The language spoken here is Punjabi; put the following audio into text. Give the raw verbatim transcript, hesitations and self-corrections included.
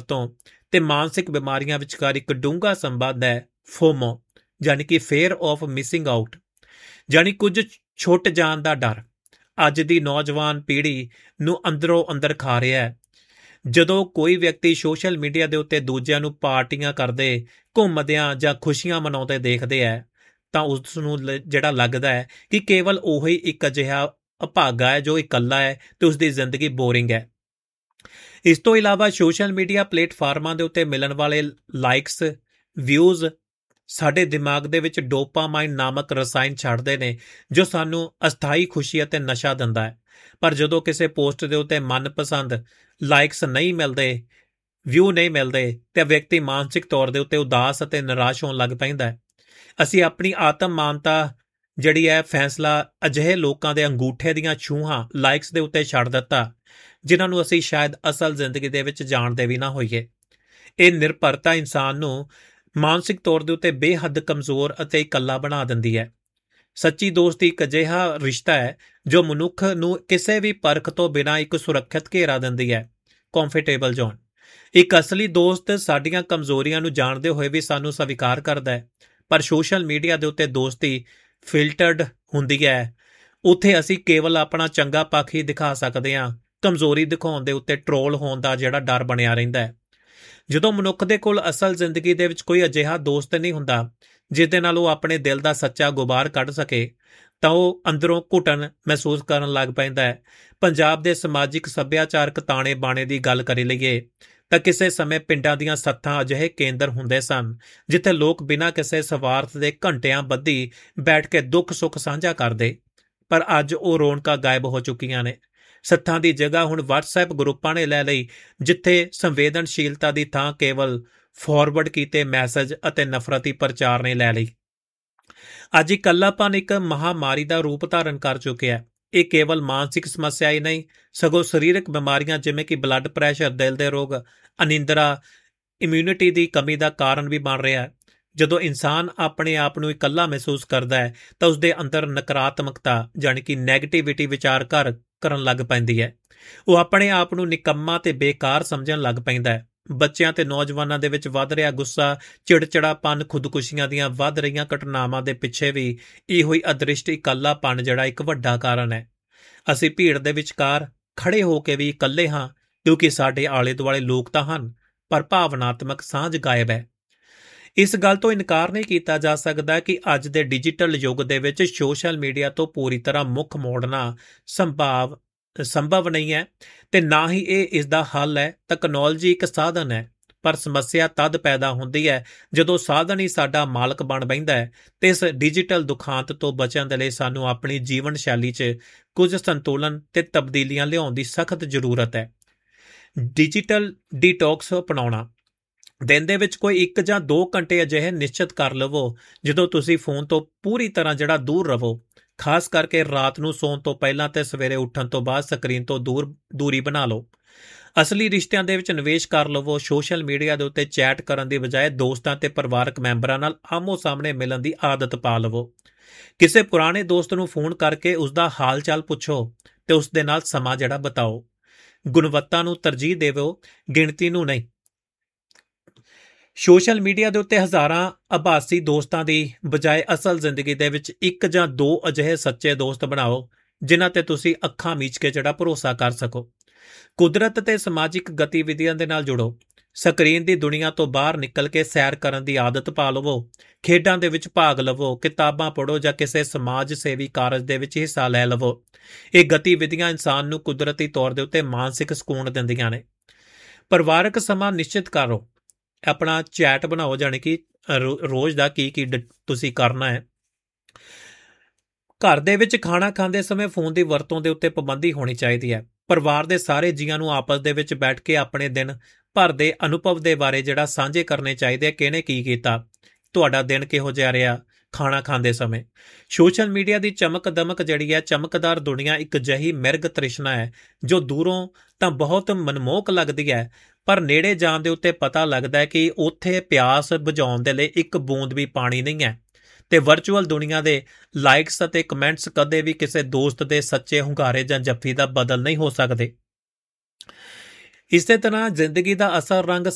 ਤੋਂ ਤੇ ਮਾਨਸਿਕ ਬਿਮਾਰੀਆਂ ਵਿਚਕਾਰ ਇੱਕ ਡੂੰਘਾ ਸੰਬੰਧ ਹੈ ਫੋਮੋ, ਯਾਨੀ ਕਿ ਫੇਅਰ ਆਫ ਮਿਸਿੰਗ ਆਊਟ, ਯਾਨੀ ਕੁਝ ਛੁੱਟ ਜਾਣ ਦਾ ਡਰ ਅੱਜ ਦੀ ਨੌਜਵਾਨ ਪੀੜ੍ਹੀ ਨੂੰ ਅੰਦਰੋਂ ਅੰਦਰ ਖਾ ਰਿਹਾ ਹੈ। ਜਦੋਂ ਕੋਈ ਵਿਅਕਤੀ ਸੋਸ਼ਲ ਮੀਡੀਆ ਦੇ ਉੱਤੇ ਦੂਜਿਆਂ ਨੂੰ ਪਾਰਟੀਆਂ ਕਰਦੇ, ਘੁੰਮਦਿਆਂ ਜਾਂ ਖੁਸ਼ੀਆਂ ਮਨਾਉਂਦੇ ਦੇਖਦੇ ਹੈ ਤਾਂ ਉਸ ਨੂੰ ਜਿਹੜਾ ਲੱਗਦਾ ਹੈ ਕਿ ਕੇਵਲ ਉਹੀ ਇੱਕ ਅਜਿਹਾ ਅਭਾਗਾ ਹੈ ਜੋ ਇਕੱਲਾ ਹੈ ਤੇ ਉਸਦੀ ਜ਼ਿੰਦਗੀ ਬੋਰਿੰਗ ਹੈ। ਇਸ ਤੋਂ ਇਲਾਵਾ ਸੋਸ਼ਲ ਮੀਡੀਆ ਪਲੇਟਫਾਰਮਾਂ ਦੇ ਉੱਤੇ ਮਿਲਣ ਵਾਲੇ ਲਾਈਕਸ, ਵਿਊਜ਼ ਸਾਡੇ ਦਿਮਾਗ ਦੇ ਵਿੱਚ ਡੋਪਾਮਾਈਨ ਨਾਮਕ ਰਸਾਇਣ ਛੱਡਦੇ ਨੇ ਜੋ ਸਾਨੂੰ ਅਸਥਾਈ ਖੁਸ਼ੀ ਅਤੇ ਨਸ਼ਾ ਦਿੰਦਾ ਹੈ। ਪਰ ਜਦੋਂ ਕਿਸੇ ਪੋਸਟ ਦੇ ਉੱਤੇ ਮਨਪਸੰਦ ਲਾਈਕਸ ਨਹੀਂ ਮਿਲਦੇ, ਵਿਊ ਨਹੀਂ ਮਿਲਦੇ ਤੇ ਵਿਅਕਤੀ ਮਾਨਸਿਕ ਤੌਰ ਦੇ ਉੱਤੇ ਉਦਾਸ ਅਤੇ ਨਿਰਾਸ਼ ਹੋਣ ਲੱਗ ਪੈਂਦਾ ਹੈ। ਅਸੀਂ ਆਪਣੀ ਆਤਮ ਮਾਨਤਾ ਜਿਹੜੀ ਹੈ ਫੈਸਲਾ ਅਜਿਹੇ ਲੋਕਾਂ ਦੇ ਅੰਗੂਠੇ ਦੀਆਂ ਛੂਹਾਂ ਲਾਈਕਸ ਦੇ ਉੱਤੇ ਛੱਡ ਦਿੱਤਾ ਜਿਨ੍ਹਾਂ ਨੂੰ ਅਸੀਂ ਸ਼ਾਇਦ ਅਸਲ ਜ਼ਿੰਦਗੀ ਦੇ ਵਿੱਚ ਜਾਣਦੇ ਵੀ ਨਾ ਹੋਈਏ। ਇਹ ਨਿਰਭਰਤਾ ਇਨਸਾਨ ਨੂੰ ਮਾਨਸਿਕ ਤੌਰ ਦੇ ਉੱਤੇ ਬੇਹੱਦ ਕਮਜ਼ੋਰ ਅਤੇ ਇਕੱਲਾ ਬਣਾ ਦਿੰਦੀ ਹੈ। ਸੱਚੀ ਦੋਸਤੀ ਇੱਕ ਅਜਿਹਾ ਰਿਸ਼ਤਾ ਹੈ ਜੋ ਮਨੁੱਖ ਨੂੰ ਕਿਸੇ ਵੀ ਪਰਖ ਤੋਂ ਬਿਨਾਂ ਇੱਕ ਸੁਰੱਖਿਅਤ ਘੇਰਾ ਦਿੰਦੀ ਹੈ, ਕੰਫਰਟੇਬਲ ਜ਼ੋਨ। ਇੱਕ ਅਸਲੀ ਦੋਸਤ ਸਾਡੀਆਂ ਕਮਜ਼ੋਰੀਆਂ ਨੂੰ ਜਾਣਦੇ ਹੋਏ ਵੀ ਸਾਨੂੰ ਸਵੀਕਾਰ ਕਰਦਾ ਹੈ। ਪਰ ਸੋਸ਼ਲ ਮੀਡੀਆ ਦੇ ਉੱਤੇ ਦੋਸਤੀ ਫਿਲਟਰਡ ਹੁੰਦੀ ਹੈ। ਉੱਥੇ ਅਸੀਂ ਕੇਵਲ ਆਪਣਾ ਚੰਗਾ ਪੱਖ ਹੀ ਦਿਖਾ ਸਕਦੇ ਹਾਂ। ਕਮਜ਼ੋਰੀ ਦਿਖਾਉਣ ਦੇ ਉੱਤੇ ਟਰੋਲ ਹੋਣ ਦਾ ਜਿਹੜਾ ਡਰ ਬਣਿਆ ਰਹਿੰਦਾ ਹੈ। ਜਦੋਂ ਮਨੁੱਖ ਦੇ ਕੋਲ ਅਸਲ ਜ਼ਿੰਦਗੀ ਦੇ ਵਿੱਚ ਕੋਈ ਅਜਿਹਾ ਦੋਸਤ ਨਹੀਂ ਹੁੰਦਾ ਜਿਸ ਦੇ ਨਾਲ ਉਹ ਆਪਣੇ ਦਿਲ ਦਾ ਸੱਚਾ ਗੁਬਾਰ ਕੱਢ ਸਕੇ ਤਾਂ ਉਹ ਅੰਦਰੋਂ ਘੁਟਨ ਮਹਿਸੂਸ ਕਰਨ ਲੱਗ ਪੈਂਦਾ ਹੈ। ਪੰਜਾਬ ਦੇ ਸਮਾਜਿਕ ਸੱਭਿਆਚਾਰਕ ਤਾਣੇ ਬਾਣੇ ਦੀ ਗੱਲ ਕਰ ਲਈਏ ਤਾਂ ਕਿਸੇ ਸਮੇਂ ਪਿੰਡਾਂ ਦੀਆਂ ਸੱਥਾਂ ਅਜਿਹੇ ਕੇਂਦਰ ਹੁੰਦੇ ਸਨ ਜਿੱਥੇ ਲੋਕ ਬਿਨਾਂ ਕਿਸੇ ਸਵਾਰਥ ਦੇ ਘੰਟਿਆਂ ਬੱਧੀ ਬੈਠ ਕੇ ਦੁੱਖ ਸੁੱਖ ਸਾਂਝਾ ਕਰਦੇ। ਪਰ ਅੱਜ ਉਹ ਰੌਣਕਾਂ ਗਾਇਬ ਹੋ ਚੁੱਕੀਆਂ ਨੇ। ਸੱਥਾਂ ਦੀ ਜਗ੍ਹਾ ਹੁਣ ਵਟਸਐਪ ਗਰੁੱਪਾਂ ਨੇ ਲੈ ਲਈ ਜਿੱਥੇ ਸੰਵੇਦਨਸ਼ੀਲਤਾ ਦੀ ਥਾਂ ਕੇਵਲ ਫਾਰਵਰਡ ਕੀਤੇ ਮੈਸੇਜ ਅਤੇ ਨਫ਼ਰਤੀ ਪ੍ਰਚਾਰ ਨੇ ਲੈ ਲਈ। ਅੱਜ ਇਕੱਲਾਪਨ ਇੱਕ ਮਹਾਮਾਰੀ ਦਾ ਰੂਪ ਧਾਰਨ ਕਰ ਚੁੱਕਿਆ। ਇਹ ਕੇਵਲ ਮਾਨਸਿਕ ਸਮੱਸਿਆ ਹੀ ਨਹੀਂ ਸਗੋਂ ਸਰੀਰਕ ਬਿਮਾਰੀਆਂ ਜਿਵੇਂ ਕਿ ਬਲੱਡ ਪ੍ਰੈਸ਼ਰ, ਦਿਲ ਦੇ ਰੋਗ, ਅਨਿੰਦਰਾ, ਇਮਿਊਨਿਟੀ ਦੀ ਕਮੀ ਦਾ ਕਾਰਨ ਵੀ ਬਣ ਰਿਹਾ ਹੈ। ਜਦੋਂ ਇਨਸਾਨ ਆਪਣੇ ਆਪ ਨੂੰ ਇਕੱਲਾ ਮਹਿਸੂਸ ਕਰਦਾ ਹੈ ਤਾਂ ਉਸਦੇ ਅੰਦਰ ਨਕਾਰਾਤਮਕਤਾ ਯਾਨੀ ਕਿ ਨੈਗੇਟਿਵਿਟੀ ਵਿਚਾਰ ਘਰ ਕਰਨ ਲੱਗ ਪੈਂਦੀ ਹੈ। ਉਹ ਆਪਣੇ ਆਪ ਨੂੰ ਨਿਕੰਮਾ ਤੇ ਬੇਕਾਰ ਸਮਝਣ ਲੱਗ ਪੈਂਦਾ ਹੈ। ਬੱਚਿਆਂ ਤੇ ਨੌਜਵਾਨਾਂ ਦੇ ਵਿੱਚ ਵੱਧ ਰਿਹਾ ਗੁੱਸਾ, ਚਿੜਚਿੜਾਪਨ, ਖੁਦਕੁਸ਼ੀਆਂ ਦੀਆਂ ਵੱਧ ਰਹੀਆਂ ਘਟਨਾਵਾਂ ਦੇ ਪਿੱਛੇ ਵੀ ਇਹੋ ਹੀ ਅਦ੍ਰਿਸ਼ਟ ਇਕੱਲਾਪਨ ਜਿਹੜਾ ਇੱਕ ਵੱਡਾ ਕਾਰਨ ਹੈ। ਅਸੀਂ ਭੀੜ ਦੇ ਵਿਚਕਾਰ ਖੜੇ ਹੋ ਕੇ ਵੀ ਇਕੱਲੇ ਹਾਂ ਕਿਉਂਕਿ ਸਾਡੇ ਆਲੇ ਦੁਆਲੇ ਲੋਕ ਤਾਂ ਹਨ ਪਰ ਭਾਵਨਾਤਮਕ ਸਾਂਝ ਗਾਇਬ ਹੈ। ਇਸ ਗੱਲ ਤੋਂ ਇਨਕਾਰ ਨਹੀਂ ਕੀਤਾ ਜਾ ਸਕਦਾ ਕਿ ਅੱਜ ਦੇ ਡਿਜੀਟਲ ਯੁੱਗ ਦੇ ਵਿੱਚ ਸੋਸ਼ਲ ਮੀਡੀਆ ਤੋਂ ਪੂਰੀ ਤਰ੍ਹਾਂ ਮੁੱਖ ਮੋੜਨਾ ਸੰਭਵ ਸੰਭਵ ਨਹੀਂ ਹੈ ਤੇ ਨਾ ਹੀ ਇਹ ਇਸ ਦਾ ਹੱਲ ਹੈ। ਤਕਨਾਲੋਜੀ ਇੱਕ ਸਾਧਨ ਹੈ ਪਰ ਸਮੱਸਿਆ ਤਦ ਪੈਦਾ ਹੁੰਦੀ ਹੈ ਜਦੋਂ ਸਾਧਨ ਹੀ ਸਾਡਾ ਮਾਲਕ ਬਣ ਬੈਂਦਾ ਹੈ ਤੇ ਇਸ ਡਿਜੀਟਲ ਦੁਖਾਂਤ ਤੋਂ ਬਚਣ ਦੇ ਲਈ ਸਾਨੂੰ ਆਪਣੀ ਜੀਵਨ ਸ਼ੈਲੀ 'ਚ ਕੁਝ ਸੰਤੁਲਨ ਤੇ ਤਬਦੀਲੀਆਂ ਲਿਆਉਣ ਦੀ ਸਖਤ ਜ਼ਰੂਰਤ ਹੈ। ਡਿਜੀਟਲ ਡੀਟੌਕਸ ਅਪਣਾਉਣਾ। ਦਿਨ ਦੇ ਵਿੱਚ ਕੋਈ ਇੱਕ ਜਾਂ ਦੋ ਘੰਟੇ ਅਜਿਹੇ ਨਿਸ਼ਚਿਤ ਕਰ ਲਵੋ ਜਦੋਂ ਤੁਸੀਂ ਫੋਨ ਤੋਂ ਪੂਰੀ ਤਰ੍ਹਾਂ ਜਿਹੜਾ ਦੂਰ ਰਹੋ। ਖਾਸ ਕਰਕੇ ਰਾਤ ਨੂੰ ਸੌਣ ਤੋਂ ਪਹਿਲਾਂ ਤੇ ਸਵੇਰੇ ਉੱਠਣ ਤੋਂ ਬਾਅਦ ਸਕਰੀਨ ਤੋਂ ਦੂਰ ਦੂਰੀ ਬਣਾ ਲਓ। ਅਸਲੀ ਰਿਸ਼ਤਿਆਂ ਦੇ ਵਿੱਚ ਨਿਵੇਸ਼ ਕਰ ਲਵੋ। ਸੋਸ਼ਲ ਮੀਡੀਆ ਦੇ ਉੱਤੇ ਚੈਟ ਕਰਨ ਦੀ ਬਜਾਏ ਦੋਸਤਾਂ ਤੇ ਪਰਿਵਾਰਕ ਮੈਂਬਰਾਂ ਨਾਲ ਆਮੋ ਸਾਹਮਣੇ ਮਿਲਣ ਦੀ ਆਦਤ ਪਾ ਲਵੋ। ਕਿਸੇ ਪੁਰਾਣੇ ਦੋਸਤ ਨੂੰ ਫੋਨ ਕਰਕੇ ਉਸ ਦਾ ਹਾਲ ਚਾਲ ਪੁੱਛੋ ਤੇ ਉਸ ਦੇ ਨਾਲ ਸਮਾਂ ਜਿਹੜਾ ਬਿਤਾਓ। ਗੁਣਵੱਤਾ ਨੂੰ ਤਰਜੀਹ ਦੇਵੋ, ਗਿਣਤੀ ਨੂੰ ਨਹੀਂ। ਸੋਸ਼ਲ ਮੀਡੀਆ ਦੇ ਉੱਤੇ ਹਜ਼ਾਰਾਂ ਆਭਾਸੀ ਦੋਸਤਾਂ ਦੀ ਬਜਾਏ ਅਸਲ ਜ਼ਿੰਦਗੀ ਦੇ ਵਿੱਚ ਇੱਕ ਜਾਂ ਦੋ ਅਜਿਹੇ ਸੱਚੇ ਦੋਸਤ ਬਣਾਓ ਜਿਨ੍ਹਾਂ ਤੇ ਤੁਸੀਂ ਅੱਖਾਂ ਮੀਚ ਕੇ ਜਿਹੜਾ ਭਰੋਸਾ ਕਰ ਸਕੋ। ਕੁਦਰਤ ਤੇ ਸਮਾਜਿਕ ਗਤੀਵਿਧੀਆਂ ਦੇ ਨਾਲ ਜੁੜੋ। ਸਕਰੀਨ ਦੀ ਦੁਨੀਆ ਤੋਂ ਬਾਹਰ ਨਿਕਲ ਕੇ ਸੈਰ ਕਰਨ ਦੀ ਆਦਤ ਪਾ ਲਵੋ। ਖੇਡਾਂ ਦੇ ਵਿੱਚ ਭਾਗ ਲਵੋ, ਕਿਤਾਬਾਂ ਪੜ੍ਹੋ ਜਾਂ ਕਿਸੇ ਸਮਾਜ ਸੇਵੀ ਕਾਰਜ ਦੇ ਵਿੱਚ ਹਿੱਸਾ ਲੈ ਲਵੋ। ਇਹ ਗਤੀਵਿਧੀਆਂ ਇਨਸਾਨ ਨੂੰ ਕੁਦਰਤੀ ਤੌਰ ਦੇ ਉੱਤੇ ਮਾਨਸਿਕ ਸਕੂਨ ਦਿੰਦੀਆਂ ਨੇ। ਪਰਿਵਾਰਕ ਸਮਾਂ ਨਿਸ਼ਚਿਤ ਕਰੋ। ਆਪਣਾ ਚੈਟ ਬਣਾਓ ਜਾਣੀ ਕਿ ਰੋਜ਼ ਦਾ ਕੀ ਕੀ ਤੁਸੀਂ ਕਰਨਾ ਹੈ। ਘਰ ਦੇ ਵਿੱਚ ਖਾਣਾ ਖਾਂਦੇ ਸਮੇਂ ਫੋਨ ਦੀ ਵਰਤੋਂ ਦੇ ਉੱਤੇ ਪਾਬੰਦੀ ਹੋਣੀ ਚਾਹੀਦੀ ਹੈ। ਪਰਿਵਾਰ ਦੇ ਸਾਰੇ ਜੀਆਂ ਨੂੰ ਆਪਸ ਦੇ ਵਿੱਚ ਬੈਠ ਕੇ ਆਪਣੇ ਦਿਨ ਭਰ ਦੇ ਅਨੁਭਵ ਦੇ ਬਾਰੇ ਜਿਹੜਾ ਸਾਂਝੇ ਕਰਨੇ ਚਾਹੀਦੇ ਆ। ਕਿਹਨੇ ਕੀ ਕੀਤਾ, ਤੁਹਾਡਾ ਦਿਨ ਕਿਹੋ ਜਿਹਾ ਰਿਹਾ ਖਾਣਾ ਖਾਂਦੇ ਸਮੇਂ। ਸੋਸ਼ਲ ਮੀਡੀਆ ਦੀ ਚਮਕ ਦਮਕ ਜਿਹੜੀ ਹੈ, ਚਮਕਦਾਰ ਦੁਨੀਆ ਇੱਕ ਅਜਿਹੀ ਮਿਰਗ ਤ੍ਰਿਸ਼ਨਾ ਹੈ ਜੋ ਦੂਰੋਂ ਤਾਂ ਬਹੁਤ ਮਨਮੋਹਕ ਲੱਗਦੀ ਹੈ ਪਰ ਨੇੜੇ ਜਾਣ ਦੇ ਉੱਤੇ ਪਤਾ ਲੱਗਦਾ ਹੈ ਕਿ ਉੱਥੇ ਪਿਆਸ ਬੁਝਾਉਣ ਦੇ ਲਈ ਇੱਕ ਬੂੰਦ ਵੀ ਪਾਣੀ ਨਹੀਂ ਹੈ। ਤੇ ਵਰਚੁਅਲ ਦੁਨੀਆ ਦੇ ਲਾਈਕਸ ਅਤੇ ਕਮੈਂਟਸ ਕਦੇ ਵੀ ਕਿਸੇ ਦੋਸਤ ਦੇ ਸੱਚੇ ਹੁੰਗਾਰੇ ਜਾਂ ਜੱਫੀ ਦਾ ਬਦਲ ਨਹੀਂ ਹੋ ਸਕਦੇ। ਇਸੇ ਤਰ੍ਹਾਂ ਜ਼ਿੰਦਗੀ ਦਾ ਅਸਲ ਰੰਗ